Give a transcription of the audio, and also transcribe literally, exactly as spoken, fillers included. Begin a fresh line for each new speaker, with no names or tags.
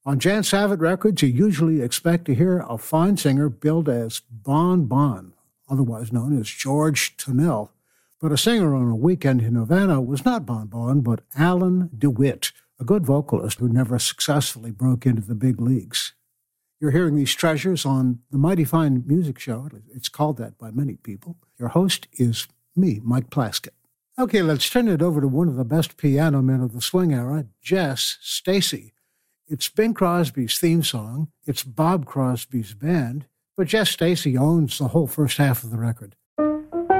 On Jan Savitt Records, you usually expect to hear a fine singer billed as Bon Bon, otherwise known as George Tunnell. But a singer on a weekend in Havana was not Bon Bon, but Alan DeWitt, a good vocalist who never successfully broke into the big leagues. You're hearing these treasures on the Mighty Fine Music Show. It's called that by many people. Your host is me, Mike Plaskett. Okay, let's turn it over to one of the best piano men of the swing era, Jess Stacy. It's Bing Crosby's theme song. It's Bob Crosby's band, but Jess Stacy owns the whole first half of the record.